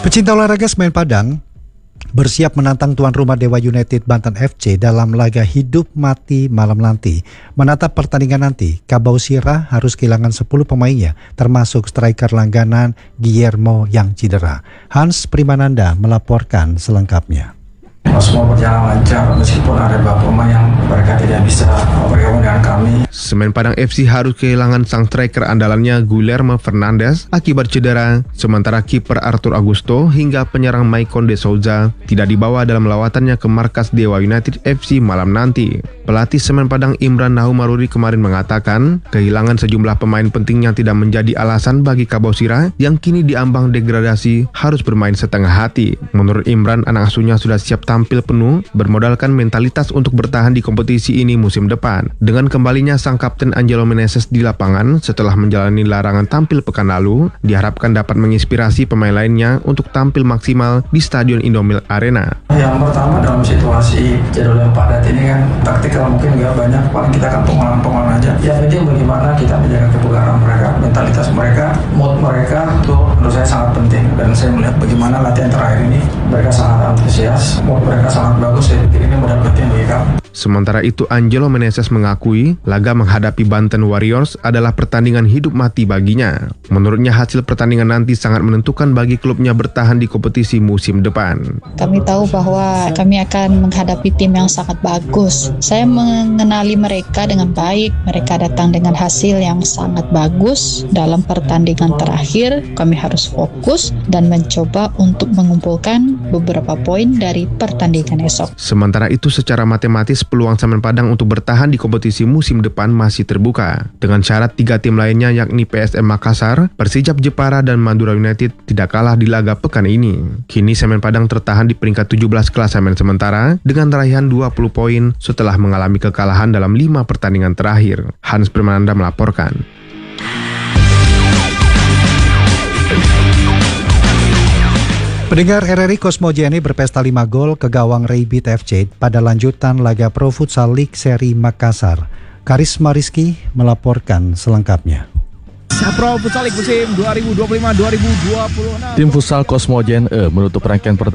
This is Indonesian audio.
Pecinta olahraga Semen Padang bersiap menantang tuan rumah Dewa United Banten FC dalam laga hidup mati malam nanti. Menatap pertandingan nanti, Kabausira harus kehilangan 10 pemainnya, termasuk striker langganan Guillermo yang cedera. Hans Primananda melaporkan selengkapnya. Semua berjalan lancar meskipun ada beberapa pemain yang mereka tidak bisa bergabung dengan kami. Semen Padang FC harus kehilangan sang striker andalannya Guillermo Fernandes akibat cedera, sementara kiper Arthur Augusto hingga penyerang Maicon de Souza tidak dibawa dalam lawatannya ke markas Dewa United FC malam nanti. Pelatih Semen Padang Imran Nahumaruri kemarin mengatakan kehilangan sejumlah pemain pentingnya tidak menjadi alasan bagi Kabausira yang kini diambang degradasi harus bermain setengah hati. Menurut Imran, anak asuhnya sudah siap tampil penuh bermodalkan mentalitas untuk bertahan di kompetisi ini musim depan. Dengan kembalinya sang kapten Angelo Meneses di lapangan setelah menjalani larangan tampil pekan lalu, diharapkan dapat menginspirasi pemain lainnya untuk tampil maksimal di Stadion Indomil Arena. Yang pertama, dalam situasi jadwal yang padat ini kan taktikal mungkin nggak banyak, paling kita akan pengalaman aja. Yang penting bagaimana kita menjaga kebugaran mereka, mentalitas mereka, mood mereka itu menurut saya sangat penting. Dan saya melihat bagaimana latihan terakhir ini mereka sangat antusias, mood mereka sangat bagus. Saya pikir ini modal penting bagi kami. Sementara itu, Angelo Meneses mengakui laga menghadapi Banten Warriors adalah pertandingan hidup mati baginya. Menurutnya hasil pertandingan nanti sangat menentukan bagi klubnya bertahan di kompetisi musim depan. Kami tahu bahwa kami akan menghadapi tim yang sangat bagus. Saya mengenali mereka dengan baik. Mereka datang dengan hasil yang sangat bagus. Dalam pertandingan terakhir, kami harus fokus dan mencoba untuk mengumpulkan beberapa poin dari pertandingan esok. Sementara itu, secara matematis peluang Semen Padang untuk bertahan di kompetisi musim depan masih terbuka. Dengan syarat 3 tim lainnya yakni PSM Makassar, Persijap Jepara, dan Madura United tidak kalah di laga pekan ini. Kini Semen Padang tertahan di peringkat 17 klasemen sementara dengan raihan 20 poin setelah mengalami kekalahan dalam 5 pertandingan terakhir. Hans Primananda melaporkan. Pendengar RRI, Cosmo Jenny berpesta 5 gol ke gawang Rabbit FC pada lanjutan laga Pro Futsal League Seri Makassar. Karisma Rizky melaporkan selengkapnya. Pro Futsal League musim 2025-2026. Tim futsal Cosmo Jenny menutup rangkaian pertandingan